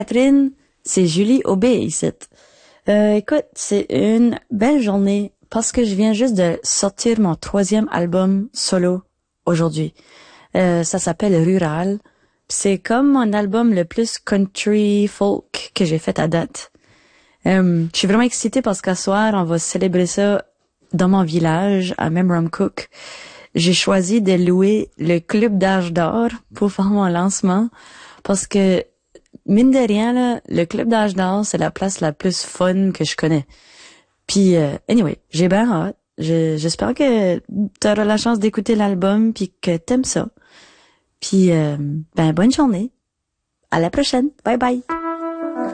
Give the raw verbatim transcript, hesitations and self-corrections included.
Catherine, c'est Julie Aubé ici. Euh, écoute, c'est une belle journée parce que je viens juste de sortir mon troisième album solo aujourd'hui. Euh, ça s'appelle Rural. C'est comme mon album le plus country folk que j'ai fait à date. Euh, je suis vraiment excitée parce qu'à soir, on va célébrer ça dans mon village, à Memramcook. J'ai choisi de louer le Club d'Âge d'Or pour faire mon lancement parce que mine de rien, là, le Club d'Âge d'Or, c'est la place la plus fun que je connais. Puis, euh, anyway, j'ai bien hâte. Je- J'espère que t'auras la chance d'écouter l'album puis que t'aimes ça. Puis, euh, ben, bonne journée. À la prochaine. Bye bye.